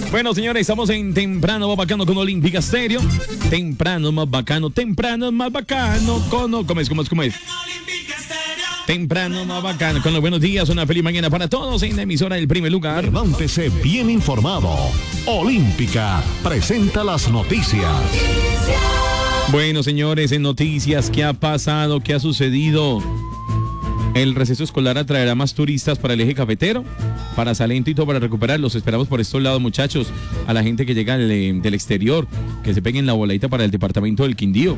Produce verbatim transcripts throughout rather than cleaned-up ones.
Bueno, señores, estamos en Temprano Más Bacano con Olímpica Estéreo. Temprano Más Bacano, temprano más bacano con... ¿Cómo es? ¿Cómo es? ¿Cómo es? Temprano Más Bacano con los buenos días. Una feliz mañana para todos en la emisora del primer lugar. Levántese bien informado. Olímpica presenta las noticias. Bueno, señores, en noticias, ¿qué ha pasado? ¿Qué ha sucedido? El receso escolar atraerá más turistas para el eje cafetero, para Salento y todo para recuperar. Los esperamos por estos lados, muchachos. A la gente que llega del, del exterior, que se peguen la voladita para el departamento del Quindío.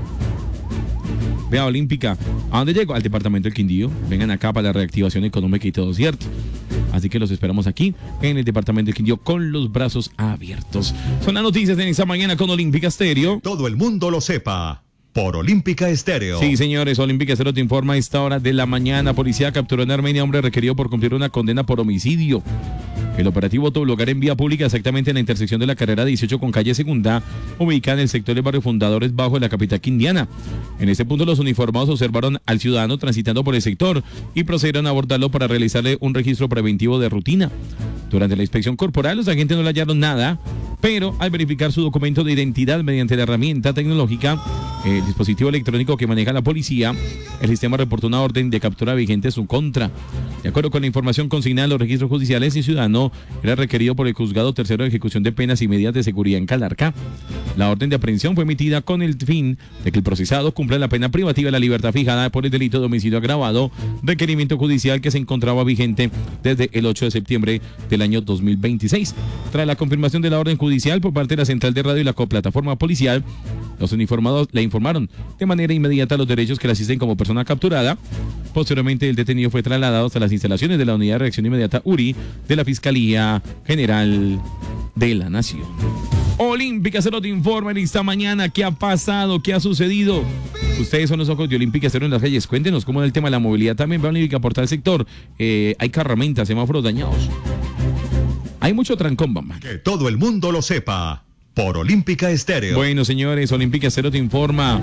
Vea, Olímpica, ¿a dónde llego? Al departamento del Quindío. Vengan acá para la reactivación económica y todo, ¿cierto? Así que los esperamos aquí en el departamento del Quindío con los brazos abiertos. Son las noticias de esta mañana con Olímpica Estéreo. Todo el mundo lo sepa. Por Olímpica Estéreo. Sí, señores, Olímpica Estéreo te informa a esta hora de la mañana. Policía capturó en Armenia a hombre requerido por cumplir una condena por homicidio. El operativo tuvo lugar en vía pública, exactamente en la intersección de la carrera dieciocho con calle Segunda, ubicada en el sector del barrio Fundadores Bajo de la capital quindiana. En este punto, los uniformados observaron al ciudadano transitando por el sector y procedieron a abordarlo para realizarle un registro preventivo de rutina. Durante la inspección corporal, los agentes no le hallaron nada, pero al verificar su documento de identidad mediante la herramienta tecnológica, el dispositivo electrónico que maneja la policía, el sistema reportó una orden de captura vigente en su contra. De acuerdo con la información consignada en los registros judiciales, el ciudadano era requerido por el juzgado tercero de ejecución de penas y medidas de seguridad en Calarcá. La orden de aprehensión fue emitida con el fin de que el procesado cumpla la pena privativa de la libertad fijada por el delito de homicidio agravado, requerimiento judicial que se encontraba vigente desde el ocho de septiembre del año dos mil veintiséis. Tras la confirmación de la orden judicial por parte de la Central de Radio y la Coplataforma Policial, los uniformados le informaron de manera inmediata los derechos que le asisten como persona capturada. Posteriormente, el detenido fue trasladado hasta las instalaciones de la Unidad de Reacción Inmediata U R I de la Fiscalía General de la Nación. Olímpica Cero te informa en esta mañana qué ha pasado, qué ha sucedido. Ustedes son los ojos de Olímpica Cero en las calles. Cuéntenos cómo es el tema de la movilidad. También va Olímpica por tal sector. Eh, hay carramentas, semáforos dañados. Hay mucho trancón, mamá. Que todo el mundo lo sepa. Por Olímpica Estéreo. Bueno, señores, Olímpica Cero te informa.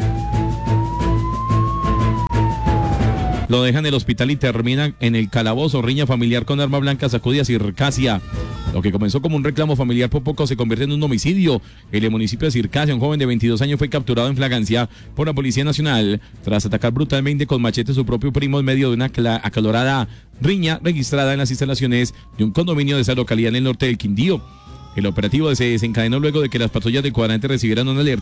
Lo dejan en el hospital y terminan en el calabozo. Riña familiar con arma blanca sacudida Circasia. Lo que comenzó como un reclamo familiar por poco se convierte en un homicidio. En el municipio de Circasia, un joven de veintidós años fue capturado en flagrancia por la Policía Nacional tras atacar brutalmente con machete a su propio primo en medio de una acalorada riña registrada en las instalaciones de un condominio de esa localidad en el norte del Quindío. El operativo se desencadenó luego de que las patrullas del cuadrante recibieran una alerta